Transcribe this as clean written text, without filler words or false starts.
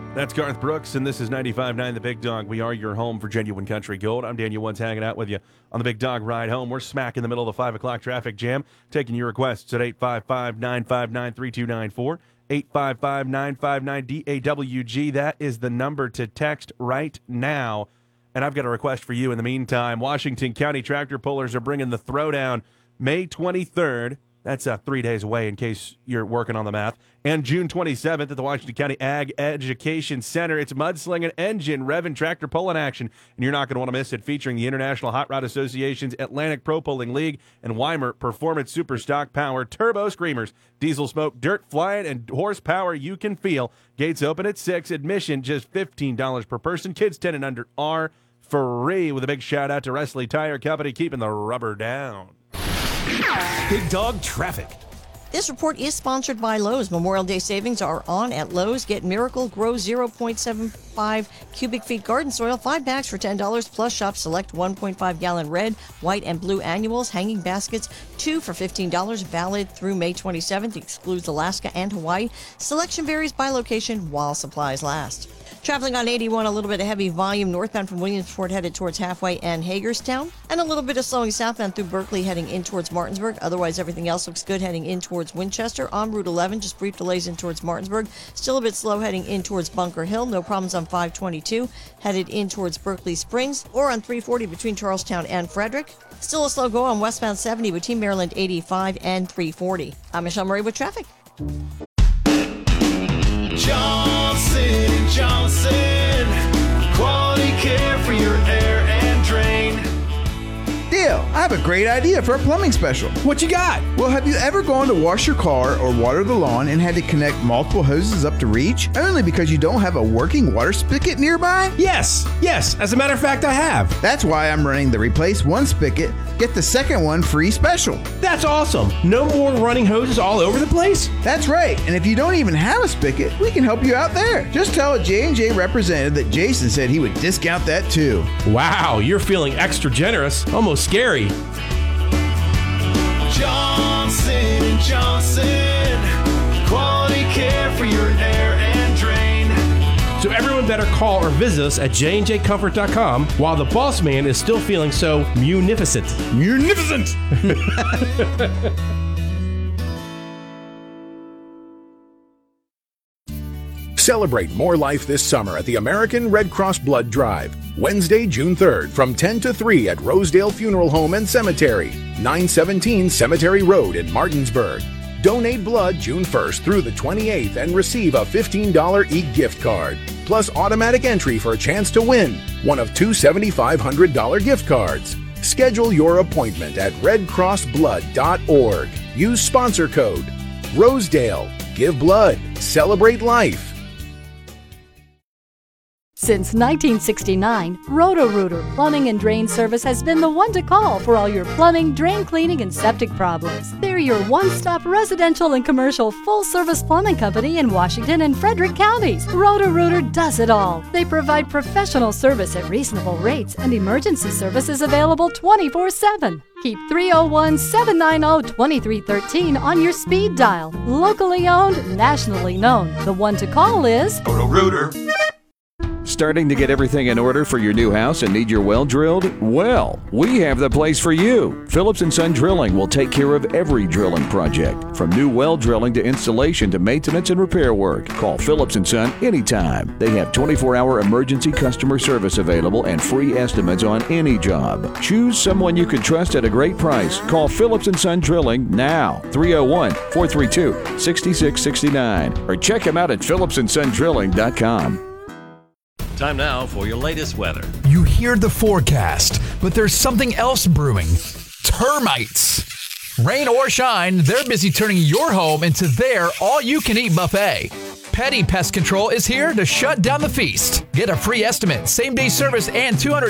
That's Garth Brooks, and this is 95.9 The Big Dog. We are your home for genuine country gold. I'm Daniel Woods hanging out with you on the Big Dog Ride Home. We're smack in the middle of the 5 o'clock traffic jam, taking your requests at 855-959-3294, 855-959-DAWG. That is the number to text right now. And I've got a request for you in the meantime. Washington County Tractor Pullers are bringing the Throwdown May 23rd. That's 3 days away in case you're working on the math. And June 27th at the Washington County Ag Education Center. It's mudslinging, engine, revving, tractor pulling action. And you're not going to want to miss it, featuring the International Hot Rod Association's Atlantic Pro Pulling League and Weimer Performance Super Stock Power Turbo Screamers. Diesel smoke, dirt flying, and horsepower you can feel. Gates open at 6. Admission just $15 per person. Kids 10 and under are free. With a big shout out to Wesley Tire Company, keeping the rubber down. Big Dog Traffic. This report is sponsored by Lowe's. Memorial Day savings are on at Lowe's. Get Miracle Grow 0.75 cubic feet garden soil, 5 bags for $10, plus shop select 1.5 gallon red, white, and blue annuals, hanging baskets, 2 for $15, valid through May 27th, excludes Alaska and Hawaii. Selection varies by location while supplies last. Traveling on 81, a little bit of heavy volume northbound from Williamsport headed towards Halfway and Hagerstown, and a little bit of slowing southbound through Berkeley heading in towards Martinsburg. Otherwise, everything else looks good heading in towards Winchester. On Route 11, just brief delays in towards Martinsburg. Still a bit slow heading in towards Bunker Hill. No problems on 522 headed in towards Berkeley Springs, or on 340 between Charlestown and Frederick. Still a slow go on westbound 70 between Maryland 85 and 340. I'm Michelle Murray with traffic. Johnson, quality care for your air and drain. Deal, I have a great idea for a plumbing special. What you got? Well, have you ever gone to wash your car or water the lawn and had to connect multiple hoses up to reach, only because you don't have a working water spigot nearby? Yes. As a matter of fact, I have. That's why I'm running the replace one spigot, get the second one free special. That's awesome. No more running hoses all over the place? That's right, and if you don't even have a spigot, we can help you out there. Just tell a J&J representative that Jason said he would discount that too. Wow, you're feeling extra generous. Almost scary. Johnson & Johnson, quality care for your air and drain. So everyone better call or visit us at jnjcomfort.com while the boss man is still feeling so munificent. Munificent! Celebrate more life this summer at the American Red Cross Blood Drive. Wednesday, June 3rd from 10 to 3 at Rosedale Funeral Home and Cemetery, 917 Cemetery Road in Martinsburg. Donate blood June 1st through the 28th and receive a $15 e-gift card, plus automatic entry for a chance to win one of two $7,500 gift cards. Schedule your appointment at redcrossblood.org. Use sponsor code Rosedale. Give blood. Celebrate life. Since 1969, Roto-Rooter Plumbing and Drain Service has been the one to call for all your plumbing, drain cleaning, and septic problems. They're your one-stop residential and commercial full-service plumbing company in Washington and Frederick counties. Roto-Rooter does it all. They provide professional service at reasonable rates, and emergency service is available 24/7. Keep 301-790-2313 on your speed dial. Locally owned, nationally known. The one to call is Roto-Rooter. Starting to get everything in order for your new house and need your well drilled? Well, we have the place for you. Phillips & Son Drilling will take care of every drilling project, from new well drilling to installation to maintenance and repair work. Call Phillips & Son anytime. They have 24-hour emergency customer service available and free estimates on any job. Choose someone you can trust at a great price. Call Phillips & Son Drilling now, 301-432-6669, or check them out at phillipsandsondrilling.com. Time now for your latest weather. You hear the forecast, but there's something else brewing. Termites. Rain or shine, they're busy turning your home into their all-you-can-eat buffet. Petty Pest Control is here to shut down the feast. Get a free estimate, same-day service, and $200